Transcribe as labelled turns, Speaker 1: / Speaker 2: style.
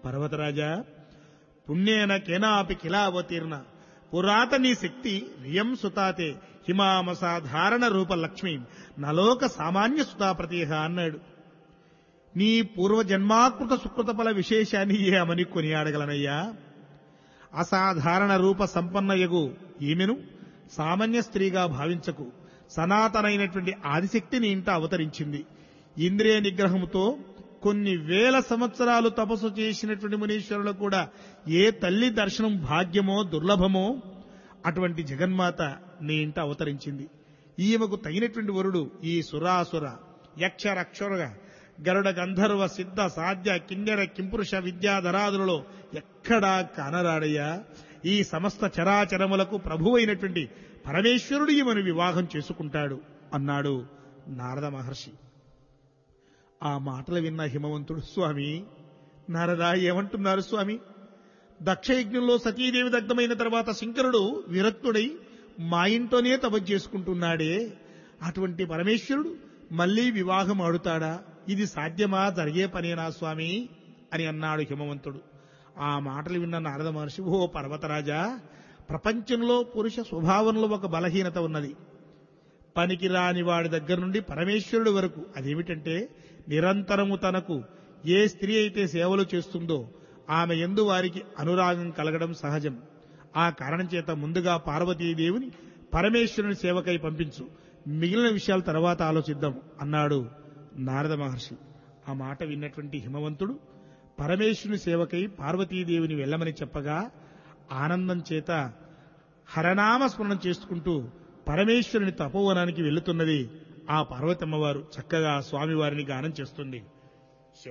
Speaker 1: పర్వతరాజా, పుణ్యేన కేనాపి కిలావతీర్ణ పురాతనీ శక్తి రియం సుతాతే హిమామసాధారణ రూప లక్ష్మీ నలోక సామాన్య సుతా ప్రతీహ అన్నాడు. నీ పూర్వజన్మాకృత సుకృత ఫల విశేషాన్ని ఏమని కొనియాడగలనయ్యా? అసాధారణ రూప సంపన్నయగు ఈమెను సామాన్య స్త్రీగా భావించకు. సనాతనైనటువంటి ఆదిశక్తి నీ ఇంట అవతరించింది. ఇంద్రియ నిగ్రహంతో కొన్ని వేల సంవత్సరాలు తపస్సు చేసినటువంటి మునీశ్వరులు కూడా ఏ తల్లి దర్శనం భాగ్యమో దుర్లభమో అటువంటి జగన్మాత నీ ఇంట అవతరించింది. ఈమెకు తగినటువంటి వరుడు ఈ సురాసుర యక్ష రక్షరుగా గరుడ గంధర్వ సిద్ధ సాధ్య కిన్నెర కింపురుష విద్యాధరాదులలో ఎక్కడా కానరాడయ్యా. ఈ సమస్త చరాచరములకు ప్రభువైనటువంటి పరమేశ్వరుడు ఈమెను వివాహం చేసుకుంటాడు అన్నాడు నారద మహర్షి. ఆ మాటలు విన్న హిమవంతుడు, స్వామి నారద, ఏమంటున్నారు స్వామి? దక్షయజ్ఞంలో సతీదేవి దగ్ధమైన తర్వాత శంకరుడు విరక్తుడై మా ఇంట్లోనే తపస్సు చేసుకుంటున్నాడే, అటువంటి పరమేశ్వరుడు మళ్లీ వివాహం ఆడుతాడా? ఇది సాధ్యమా? జరిగే పనేనా స్వామి అని అన్నాడు హిమవంతుడు. ఆ మాటలు విన్న నారద మహర్షి, ఓ పర్వతరాజా, ప్రపంచంలో పురుష స్వభావంలో ఒక బలహీనత ఉన్నది. పనికి రాని వాడి దగ్గర నుండి పరమేశ్వరుడి వరకు. అదేమిటంటే, నిరంతరము తనకు ఏ స్త్రీ అయితే సేవలు చేస్తుందో ఆమె యందు వారికి అనురాగం కలగడం సహజం. ఆ కారణం చేత ముందుగా పార్వతీదేవిని పరమేశ్వరుని సేవకై పంపించు, మిగిలిన విషయాల తర్వాత ఆలోచిద్దాం అన్నాడు నారద మహర్షి. ఆ మాట విన్నటువంటి హిమవంతుడు పరమేశ్వరుని సేవకై పార్వతీదేవిని వెళ్ళమని చెప్పగా ఆనందం చేత హరనామ స్మరణం చేసుకుంటూ పరమేశ్వరుని తపోవనానికి వెళ్తున్నది ఆ పార్వతమ్మవారు. చక్కగా స్వామివారిని గానం చేస్తుంది.